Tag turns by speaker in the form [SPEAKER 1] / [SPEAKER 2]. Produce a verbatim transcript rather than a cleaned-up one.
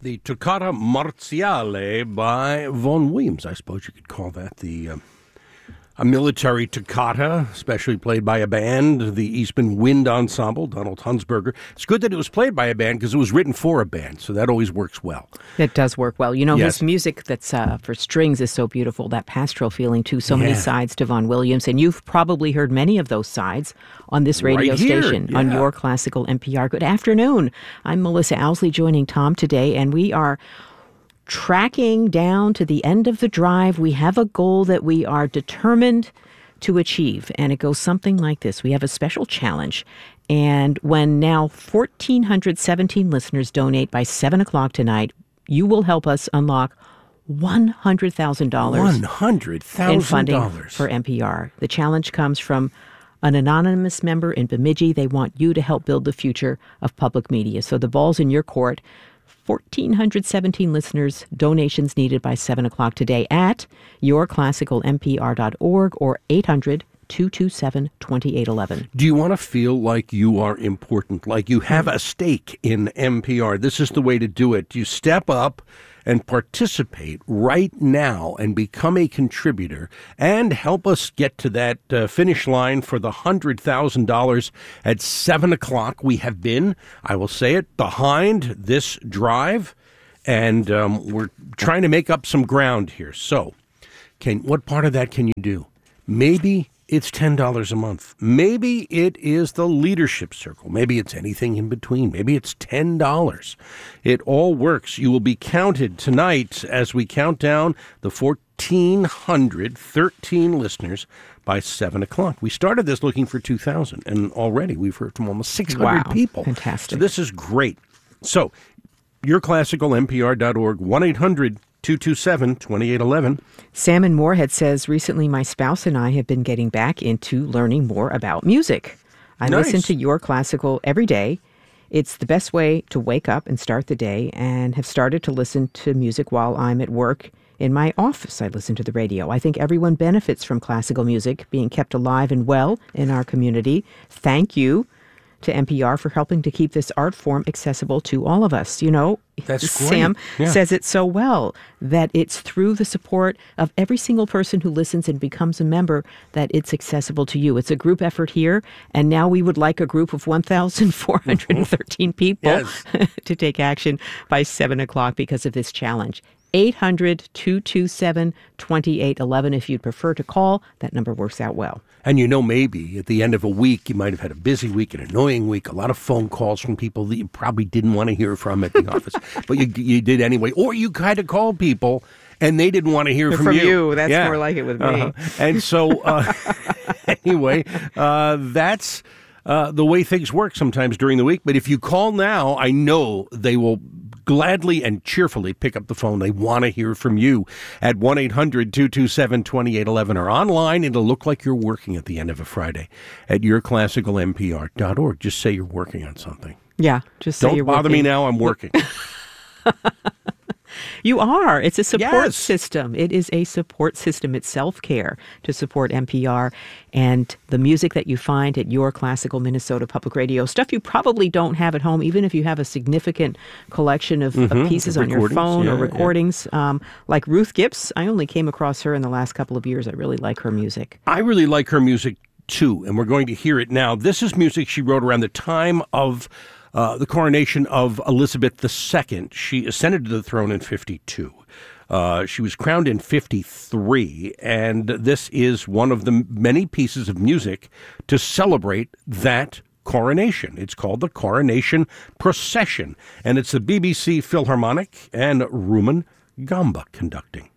[SPEAKER 1] The Toccata Marziale by Vaughan Williams. I suppose you could call that the uh, a military toccata, especially played by a band, the Eastman Wind Ensemble, Donald Hunsberger. It's good that it was played by a band because it was written for a band, so that always works well.
[SPEAKER 2] It does work well. You know,
[SPEAKER 1] Yes.
[SPEAKER 2] his music that's uh, for strings is so beautiful, that pastoral feeling too, so many
[SPEAKER 1] Yeah.
[SPEAKER 2] sides to Vaughan Williams, and you've probably heard many of those sides on this radio
[SPEAKER 1] Right here,
[SPEAKER 2] station, on
[SPEAKER 1] yeah.
[SPEAKER 2] your classical N P R. Good afternoon. I'm Melissa Owsley joining Tom today, and we are tracking down to the end of the drive. We have a goal that we are determined to achieve, and it goes something like this. We have a special challenge, and when now one thousand four hundred seventeen listeners donate by seven o'clock tonight, you will help us unlock one hundred thousand dollars
[SPEAKER 1] one hundred
[SPEAKER 2] in
[SPEAKER 1] thousand
[SPEAKER 2] funding
[SPEAKER 1] dollars.
[SPEAKER 2] for N P R. The challenge comes from an anonymous member in Bemidji. They want you to help build the future of public media. So the ball's in your court. one thousand four hundred seventeen listeners, donations needed by seven o'clock today at your classical N P R dot org or eight hundred, two two seven, two eight one one.
[SPEAKER 1] Do you want to feel like you are important, like you have a stake in N P R? This is the way to do it. You step up and participate right now and become a contributor and help us get to that uh, finish line for the one hundred thousand dollars at seven o'clock. We have been, I will say it, behind this drive, and um, we're trying to make up some ground here. So can what part of that can you do? Maybe it's ten dollars a month. Maybe it is the leadership circle. Maybe it's anything in between. Maybe it's ten dollars. It all works. You will be counted tonight as we count down the one thousand four hundred thirteen listeners by seven o'clock. We started this looking for two thousand, and already we've heard from almost six hundred
[SPEAKER 2] Wow.
[SPEAKER 1] people.
[SPEAKER 2] Fantastic.
[SPEAKER 1] So this is great. So, your classical N P R dot org, one eight hundred two two seven two eight one one.
[SPEAKER 2] Sam in Moorhead says, recently my spouse and I have been getting back into learning more about music. I
[SPEAKER 1] Nice.
[SPEAKER 2] listen to your classical every day. It's the best way to wake up and start the day, and have started to listen to music while I'm at work. In my office, I listen to the radio. I think everyone benefits from classical music being kept alive and well in our community. Thank you to N P R for helping to keep this art form accessible to all of us. You know,
[SPEAKER 1] That's
[SPEAKER 2] Sam
[SPEAKER 1] great. Yeah.
[SPEAKER 2] says it so well, that it's through the support of every single person who listens and becomes a member that it's accessible to you. It's a group effort here, and now we would like a group of one thousand four hundred thirteen people
[SPEAKER 1] Yes.
[SPEAKER 2] to take action by seven o'clock because of this challenge. eight hundred, two two seven, two eight one one. If you'd prefer to call, that number works out well.
[SPEAKER 1] And you know, maybe at the end of a week, you might have had a busy week, an annoying week, a lot of phone calls from people that you probably didn't want to hear from at the office, but you you did anyway. Or you kind of called people and they didn't want to hear from,
[SPEAKER 2] From
[SPEAKER 1] you.
[SPEAKER 2] you, that's
[SPEAKER 1] Yeah.
[SPEAKER 2] more like it with me.
[SPEAKER 1] Uh-huh. And so, uh, anyway, uh, that's uh, the way things work sometimes during the week. But if you call now, I know they will gladly and cheerfully pick up the phone. They want to hear from you at one eight hundred two two seven two eight one one, or online. It'll look like you're working at the end of a Friday at your classical N P R dot org. Just say you're working on something.
[SPEAKER 2] Yeah, just say
[SPEAKER 1] Don't
[SPEAKER 2] you're
[SPEAKER 1] bother
[SPEAKER 2] working.
[SPEAKER 1] me now. I'm working.
[SPEAKER 2] You are. It's a support
[SPEAKER 1] Yes.
[SPEAKER 2] system. It is a support system. It's self-care to support N P R and the music that you find at your classical Minnesota Public Radio. Stuff you probably don't have at home, even if you have a significant collection of, of pieces on your
[SPEAKER 1] recordings.
[SPEAKER 2] phone
[SPEAKER 1] Yeah,
[SPEAKER 2] or
[SPEAKER 1] yeah.
[SPEAKER 2] recordings. Um, like Ruth Gibbs. I only came across her in the last couple of years. I really like her music.
[SPEAKER 1] I really like her music, too, and we're going to hear it now. This is music she wrote around the time of uh, the coronation of Elizabeth the Second. She ascended to the throne in fifty-two. Uh, she was crowned in fifty-three, and this is one of the many pieces of music to celebrate that coronation. It's called the Coronation Procession, and it's the B B C Philharmonic and Rumen Gamba conducting.